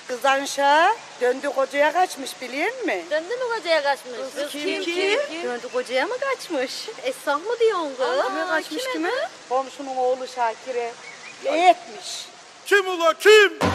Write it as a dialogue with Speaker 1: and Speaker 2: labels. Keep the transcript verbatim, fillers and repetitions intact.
Speaker 1: Kız Anşa döndü kocaya kaçmış biliyor musun?
Speaker 2: Döndü mü kocaya kaçmış? Kız
Speaker 1: kim, kim?
Speaker 2: Döndü kocaya mı kaçmış? Esnaf mı diyorsun kız?
Speaker 1: Kime kaçmış kime? Komşunun oğlu Şakir'e. Ne etmiş?
Speaker 3: Kim ula kim?